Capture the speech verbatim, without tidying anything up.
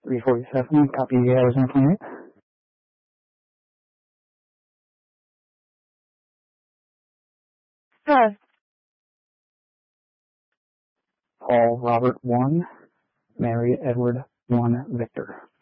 three forty-seven, copy Arizona twenty-eight. Yes. Paul Robert one, Mary Edward one, Victor.